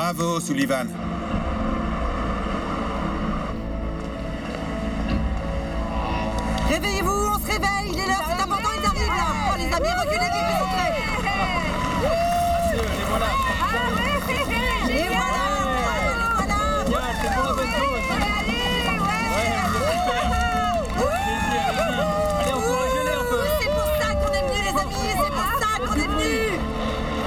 Bravo, Sullivan. Réveillez-vous, on se réveille, il est l'heure, c'est important, ils arrivent là. Oh les amis, reculez vite, ils sont